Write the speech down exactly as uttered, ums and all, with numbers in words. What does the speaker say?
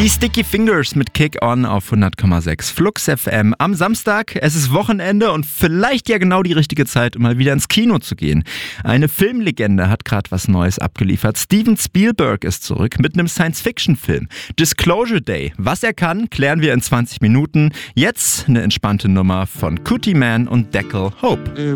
Die Sticky Fingers mit Kick On auf hundert Komma sechs Flux F M am Samstag. Es ist Wochenende und vielleicht ja genau die richtige Zeit, um mal wieder ins Kino zu gehen. Eine Filmlegende hat gerade was Neues abgeliefert. Steven Spielberg ist zurück mit einem Science-Fiction-Film. Disclosure Day. Was er kann, klären wir in zwanzig Minuten. Jetzt eine entspannte Nummer von Cootie Man und Deckel Hope.